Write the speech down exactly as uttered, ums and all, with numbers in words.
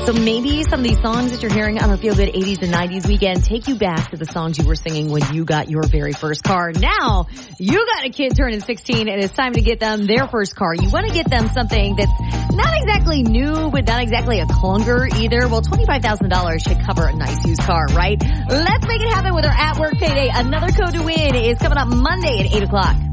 So maybe some of these songs that you're hearing on our Feel Good eighties and nineties weekend take you back to the songs you were singing when you got your very first car. Now, you got a kid turning sixteen and it's time to get them their first car. You want to get them something that's not exactly new, but not exactly a clunker either. Well, twenty-five thousand dollars should cover a nice used car, right? Let's make it happen with our At Work Payday. Another code to win is coming up Monday at eight o'clock.